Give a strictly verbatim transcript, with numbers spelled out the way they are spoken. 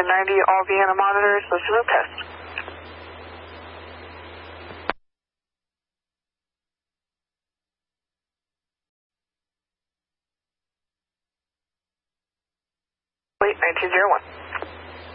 Station ninety, all Vienna monitors, listen to test. Wait, nineteen zero one.